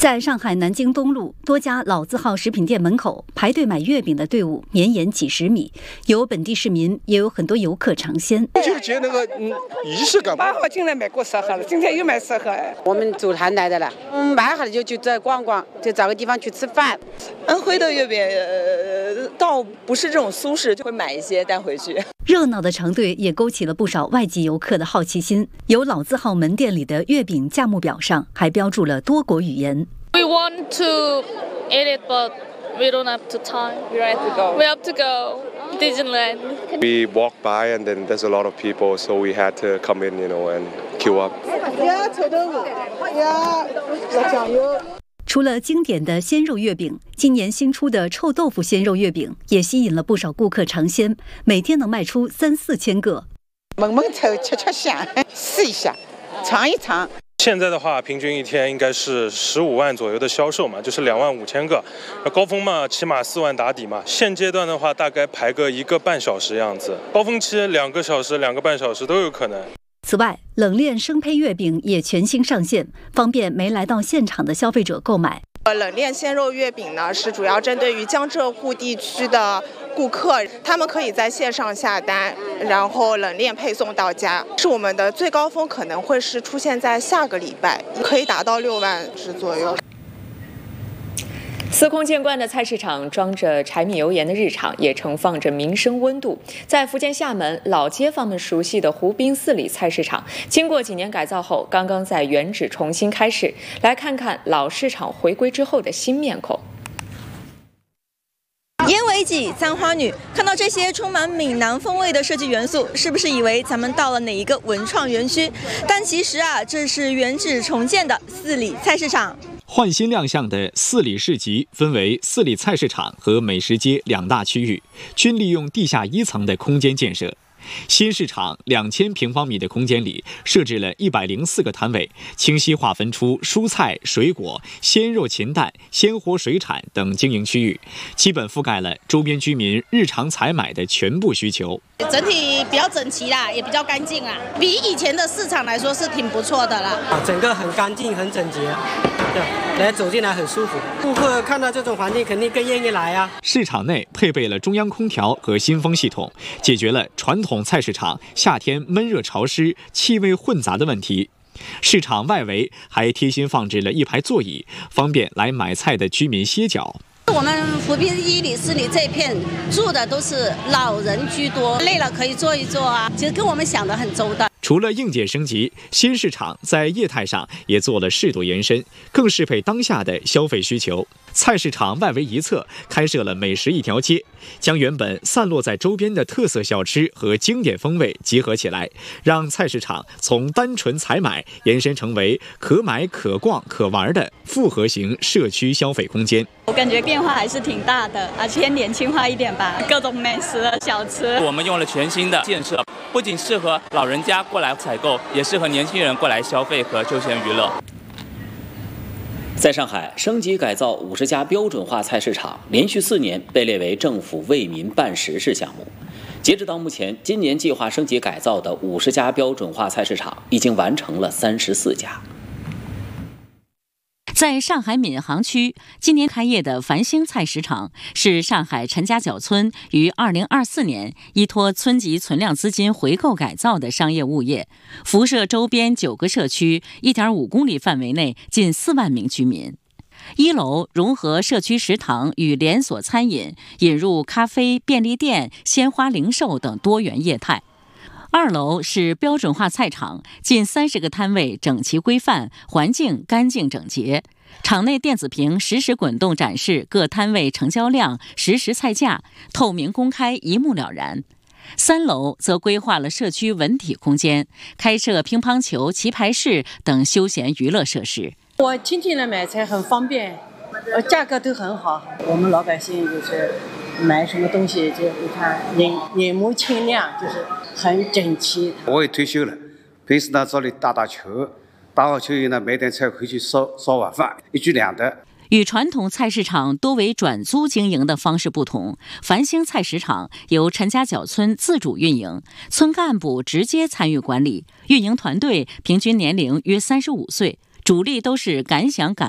在上海南京东路多家老字号食品店门口排队买月饼的队伍绵延几十米，有本地市民，也有很多游客尝鲜。 中秋节那个仪式感。 8号进来买过10盒了，今天又买10盒。 我们走摊来的了，买好了就再逛逛，就找个地方去吃饭。 安徽的月饼倒不是这种苏式，就会买一些带回去。 热闹的长队也勾起了不少外籍游客的好奇心。有老字号门店里的月饼价目表上还标注了多国语言。 We want to eat it, but we don't have the time. We have to go Disneyland. We walk by and then there's a lot of people, so we had to come in, and queue up. 臭豆腐，辣酱油。 除了经典的鲜肉月饼，今年新出的臭豆腐鲜肉月饼也吸引了不少顾客尝鲜，每天能卖出3-4千个。 闻闻臭，吃吃香，试一下，尝一尝。 现在的话，平均一天应该是15万左右的销售嘛，就是25000个。高峰嘛，起码4万打底嘛。现阶段的话，大概排个1个半小时样子，高峰期2个小时、2个半小时都有可能。 此外，冷链生胚月饼也全新上线，方便没来到现场的消费者购买。 冷链鲜肉月饼呢，是主要针对于江浙沪地区的顾客，他们可以在线上下单，然后冷链配送到家。是我们的最高峰可能会是出现在下个礼拜，可以达到6万只左右。 司空见惯的菜市场，装着柴米油盐的日常，也盛放着民生温度。在福建厦门，老街坊们熟悉的湖滨四里菜市场，经过几年改造后，刚刚在原址重新开市。来看看老市场回归之后的新面孔。 烟尾脊、簪花女，看到这些充满闽南风味的设计元素，是不是以为咱们到了哪一个文创园区？但其实这是原址重建的四里菜市场。 焕新亮相的四里市集分为四里菜市场和美食街2大区域，均利用地下1层的空间建设。新市场2000平方米的空间里设置了104个摊位，清晰划分出蔬菜、水果、鲜肉、禽蛋、鲜活水产等经营区域，基本覆盖了周边居民日常采买的全部需求。 整体比较整齐啦，也比较干净啦，比以前的市场来说是挺不错的啦。 整个很干净、很整洁，对，来走进来很舒服。顾客看到这种环境，肯定更愿意来啊。 市场内配备了中央空调和新风系统，解决了传统菜市场夏天闷热潮湿、气味混杂的问题。市场外围还贴心放置了1排座椅，方便来买菜的居民歇脚。 我们湖滨1里、4里这片住的都是老人居多，累了可以坐一坐啊，其实跟我们想的很周到。 除了硬件升级，新市场在业态上也做了适度延伸，更适配当下的消费需求。菜市场外围一侧开设了美食一条街，将原本散落在周边的特色小吃和经典风味集合起来，让菜市场从单纯采买延伸成为可买可逛可玩的复合型社区消费空间。 我感觉变化还是挺大的，偏年轻化一点吧，各种美食小吃。 我们用了全新的建设，不仅适合老人家过来采购，也适合年轻人过来消费和休闲娱乐。 在上海，升级改造50家标准化菜市场，连续4年被列为政府为民办实事项目。截止到目前，今年计划升级改造的50家标准化菜市场已经完成了34家。 在上海闵行区，今年开业的繁星菜市场是上海陈家角村于2024年依托村级存量资金回购改造的商业物业，辐射周边9个社区，1.5公里范围内近4万名居民。1楼融合社区食堂与连锁餐饮，引入咖啡、便利店、鲜花零售等多元业态。2楼是标准化菜场，近30个摊位整齐规范，环境干净整洁。场内电子屏实时滚动展示各摊位成交量、实时菜价，透明公开，一目了然。3楼则规划了社区文体空间，开设乒乓球、棋牌室等休闲娱乐设施。 我亲戚来买菜很方便，价格都很好。我们老百姓就是买什么东西就你看眼目清亮，就是很整齐。 我也退休了，平时呢这里打打球，打好球以后呢买点菜回去烧晚饭，一举两得。 与传统菜市场多为转租经营的方式不同，繁星菜市场由陈家角村自主运营，村干部直接参与管理，运营团队平均年龄约35岁，主力都是敢想敢